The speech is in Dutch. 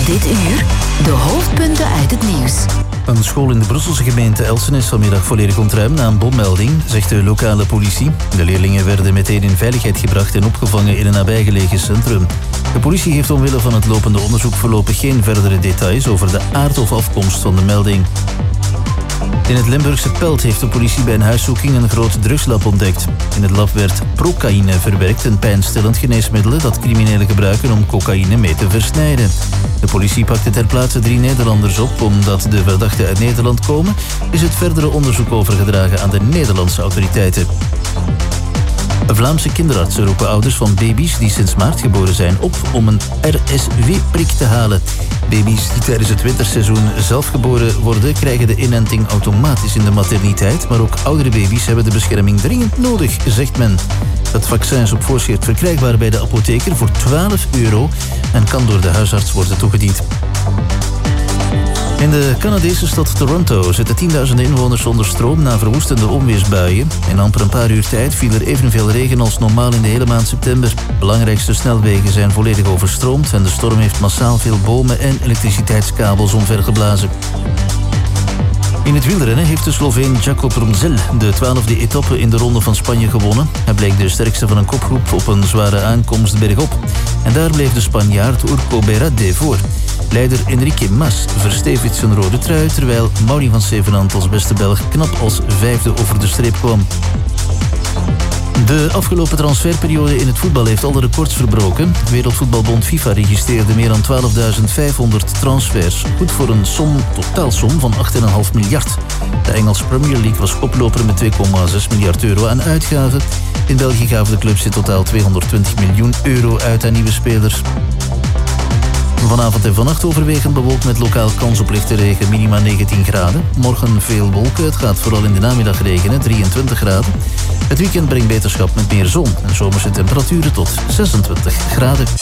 Dit uur de hoofdpunten uit het nieuws. Een school in de Brusselse gemeente Elsen is vanmiddag volledig ontruimd na een bommelding, zegt de lokale politie. De leerlingen werden meteen in veiligheid gebracht en opgevangen in een nabijgelegen centrum. De politie heeft omwille van het lopende onderzoek voorlopig geen verdere details over de aard of afkomst van de melding. In het Limburgse Pelt heeft de politie bij een huiszoeking een groot drugslab ontdekt. In het lab werd procaïne verwerkt, een pijnstillend geneesmiddel dat criminelen gebruiken om cocaïne mee te versnijden. De politie pakte ter plaatse 3 Nederlanders op. Omdat de verdachten uit Nederland komen, is het verdere onderzoek overgedragen aan de Nederlandse autoriteiten. Vlaamse kinderartsen roepen ouders van baby's die sinds maart geboren zijn op om een RSV-prik te halen. Baby's die tijdens het winterseizoen zelf geboren worden, krijgen de inenting automatisch in de materniteit. Maar ook oudere baby's hebben de bescherming dringend nodig, zegt men. Het vaccin is op voorschrift verkrijgbaar bij de apotheker voor €12 en kan door de huisarts worden toegediend. In de Canadese stad Toronto zitten tienduizenden inwoners zonder stroom na verwoestende onweersbuien. In amper een paar uur tijd viel er evenveel regen als normaal in de hele maand september. Belangrijkste snelwegen zijn volledig overstroomd en de storm heeft massaal veel bomen en elektriciteitskabels omvergeblazen. In het wielrennen heeft de Sloveen Jaco Prumzel de 12e etappe in de Ronde van Spanje gewonnen. Hij bleek de sterkste van een kopgroep op een zware aankomst bergop. En daar bleef de Spanjaard Urco Berade voor. Leider Enrique Mas verstevigt zijn rode trui, terwijl Mauri van Zevenand als beste Belg knap als 5e over de streep kwam. De afgelopen transferperiode in het voetbal heeft alle records verbroken. Wereldvoetbalbond FIFA registreerde meer dan 12.500 transfers. Goed voor een totaalsom van 8,5 miljard. De Engelse Premier League was koploper met €2,6 miljard aan uitgaven. In België gaven de clubs in totaal €220 miljoen uit aan nieuwe spelers. Vanavond en vannacht overwegend bewolkt met lokaal kans op lichte regen, minima 19 graden. Morgen veel wolken, het gaat vooral in de namiddag regenen, 23 graden. Het weekend brengt beterschap met meer zon en zomerse temperaturen tot 26 graden.